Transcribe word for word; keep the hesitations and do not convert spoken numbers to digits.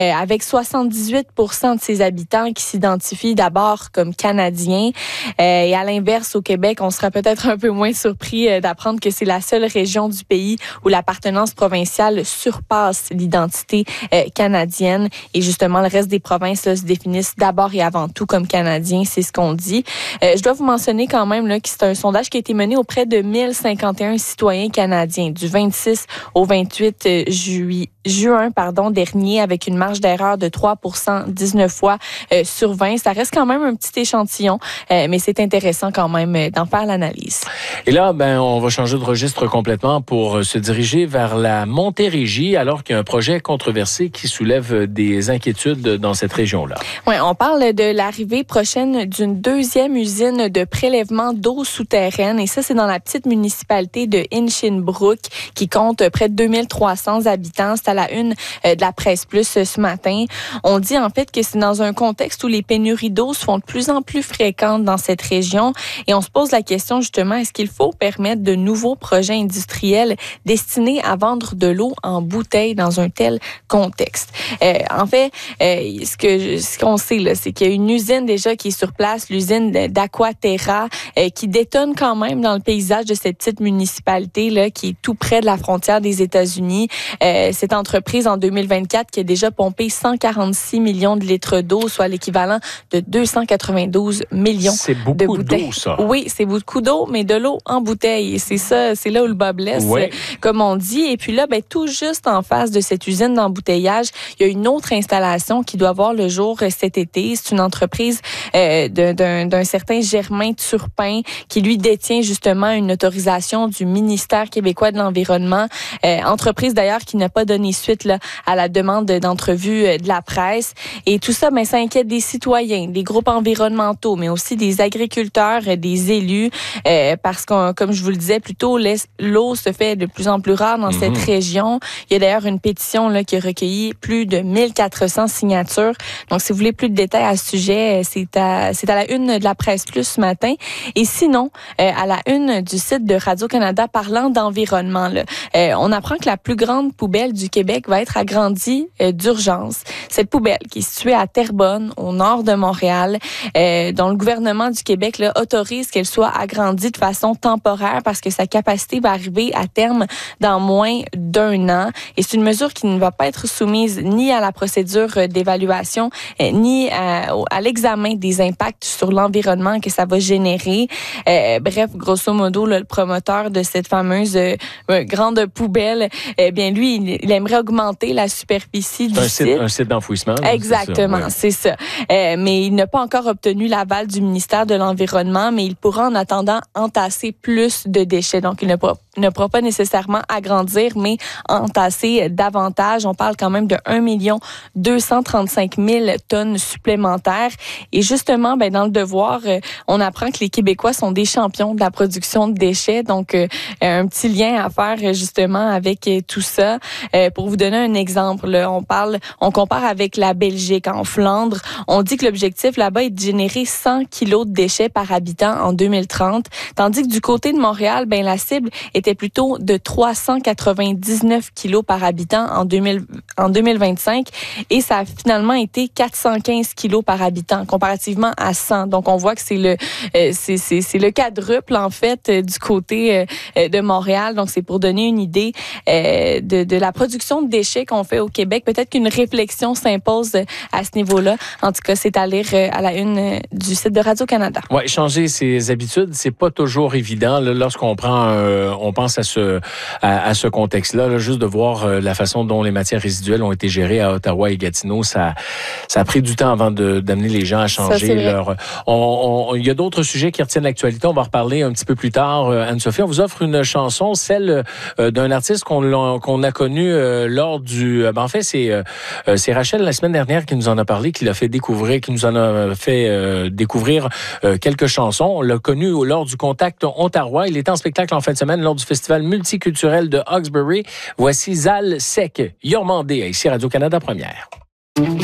euh, avec soixante-dix-huit pour cent de ses habitants qui s'identifient d'abord comme Canadiens. Euh, et à l'inverse, au Québec, on sera peut-être un peu moins surpris euh, d'apprendre que c'est la seule région du pays où l'appartenance provinciale surpasse l'identité euh, canadienne. Et justement, le reste des provinces là, se définissent d'abord et avant tout comme Canadiens, c'est ce qu'on dit. Euh, je dois vous mentionner quand même là, que c'est un sondage qui a été mené auprès de mille cinquante et un citoyens canadiens du vingt-six au vingt-huit juillet. juin pardon, dernier, avec une marge d'erreur de trois pour cent, dix-neuf fois euh, sur vingt. Ça reste quand même un petit échantillon, euh, mais c'est intéressant quand même euh, d'en faire l'analyse. Et là, ben, on va changer de registre complètement pour se diriger vers la Montérégie, alors qu'il y a un projet controversé qui soulève des inquiétudes dans cette région-là. Oui, on parle de l'arrivée prochaine d'une deuxième usine de prélèvement d'eau souterraine, et ça, c'est dans la petite municipalité de Hinchinbrook, qui compte près de deux mille trois cents habitants. C'est à la une de la Presse Plus ce matin. On dit en fait que c'est dans un contexte où les pénuries d'eau se font de plus en plus fréquentes dans cette région, et on se pose la question justement, est-ce qu'il faut permettre de nouveaux projets industriels destinés à vendre de l'eau en bouteille dans un tel contexte? Euh, en fait, euh, ce que ce qu'on sait là, c'est qu'il y a une usine déjà qui est sur place, l'usine d'Aquaterra, euh, qui détonne quand même dans le paysage de cette petite municipalité là, qui est tout près de la frontière des États-Unis. Euh, cette entreprise en deux mille vingt-quatre qui a déjà pompé cent quarante-six millions de litres d'eau, soit l'équivalent de deux cent quatre-vingt-douze millions c'est beaucoup de bouteilles. D'eau, ça. Oui, c'est beaucoup d'eau, mais de l'eau en bouteille. Et c'est ça, c'est là où le bas blesse, ouais. comme on dit. Et puis là, ben, tout juste en face de cette usine d'embouteillage, il y a une autre installation qui doit voir le jour cet été. C'est une entreprise euh, d'un, d'un certain Germain Turpin qui, lui, détient justement une autorisation du ministère québécois de l'Environnement. Euh, entreprise, d'ailleurs, qui n'a pas donné suite là, à la demande d'entrevue de la presse. Et tout ça, ben, ça inquiète des citoyens, des groupes environnementaux, mais aussi des agriculteurs, des élus, euh, parce que, comme je vous le disais plus tôt, l'eau se fait de plus en plus rare dans mmh. cette région. Il y a d'ailleurs une pétition là, qui a recueilli plus de mille quatre cents signatures. Donc, si vous voulez plus de détails à ce sujet, c'est à, c'est à la une de la Presse Plus ce matin. Et sinon, euh, à la une du site de Radio-Canada parlant d'environnement, là, euh, on apprend que la plus grande poubelle du Québec va être agrandie euh, d'urgence. Cette poubelle qui est située à Terrebonne, au nord de Montréal, euh, dont le gouvernement du Québec là, autorise qu'elle soit agrandie de façon temporaire parce que sa capacité va arriver à terme dans moins d'un an. Et c'est une mesure qui ne va pas être soumise ni à la procédure d'évaluation, euh, ni à, à l'examen des impacts sur l'environnement que ça va générer. Euh, bref, grosso modo, là, le promoteur de cette fameuse euh, grande poubelle, eh bien lui, il, il aimerait augmenter la superficie du un site. site. Un site d'enfouissement. Exactement, c'est ça. Ouais. C'est ça. Euh, mais il n'a pas encore obtenu l'aval du ministère de l'Environnement, mais il pourra en attendant entasser plus de déchets. Donc, il ne pourra, ne pourra pas nécessairement agrandir, mais entasser davantage. On parle quand même de un million deux cent trente-cinq mille tonnes supplémentaires. Et justement, ben, dans le devoir, euh, on apprend que les Québécois sont des champions de la production de déchets. Donc, euh, un petit lien à faire justement avec euh, tout ça. Euh, pour vous donner un exemple, là, on parle, on compare avec la Belgique, en Flandre. On dit que l'objectif là-bas est de générer cent kilos de déchets par habitant en deux mille trente, tandis que du côté de Montréal, ben la cible était plutôt de trois cent quatre-vingt-dix-neuf kilos par habitant en deux mille, en deux mille vingt-cinq, et ça a finalement été quatre cent quinze kilos par habitant comparativement à cent. Donc on voit que c'est le euh, c'est c'est c'est le quadruple en fait euh, du côté euh, de Montréal. Donc c'est pour donner une idée euh, de de la production de déchets qu'on fait au Québec. Peut-être qu'une réflexion s'impose à ce niveau-là. En tout cas, c'est à lire à la une du site de Radio-Canada. Ouais, changer ses habitudes, c'est pas toujours évident là, lorsqu'on prend, euh, on pense à ce à, à ce contexte-là, là, juste de voir euh, la façon dont les matières résiduelles ont été gérées à Ottawa et Gatineau, ça ça a pris du temps avant de d'amener les gens à changer ça, leur. On, on, il y a d'autres sujets qui retiennent l'actualité. On va en reparler un petit peu plus tard. Anne-Sophie, on vous offre une chanson, celle euh, d'un artiste qu'on qu'on a connu euh, lors du. Ben, en fait, c'est euh, c'est Rachel la semaine dernière qui nous en a parlé, qui l'a fait découvrir, qui nous en a fait euh, découvrir euh, quelques chansons. On l'a connu lors du Contact Ontario. Il était en spectacle en fin de semaine lors du festival multiculturel de Hawkesbury. Voici Zal Sec, Yormandé, ici Radio-Canada Première.